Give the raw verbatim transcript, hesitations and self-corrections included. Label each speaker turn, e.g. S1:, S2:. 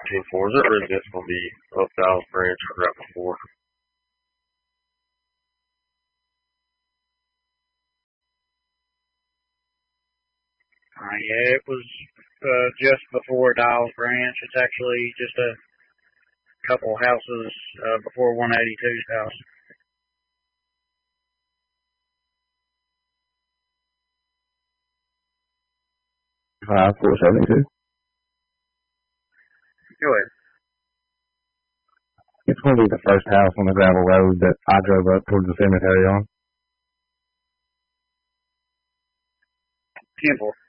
S1: ten four. Is that residence going to be up Dallas Branch or right before?
S2: Uh, yeah, it was uh, just before Dallas Branch. It's actually just a couple houses uh, before one eighty-two's house.
S3: Five four seventy-two.
S2: Go ahead.
S3: It's going to be the first house on the gravel road that I drove up towards the cemetery on.
S2: ten four.